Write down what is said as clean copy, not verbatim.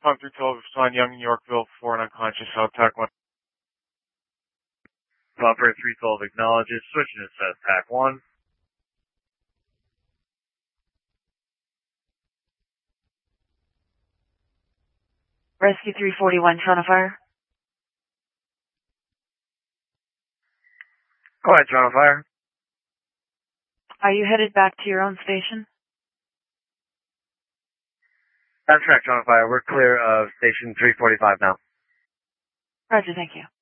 Pump 312, on Young, Yorkville, 4 and unconscious, South Tac 1. Bumper 312 acknowledges, switching to South Tac 1. Rescue 341, front of fire. Go ahead, Toronto Fire. Are you headed back to your own station? That's correct, Toronto Fire. We're clear of station 345 now. Roger, thank you.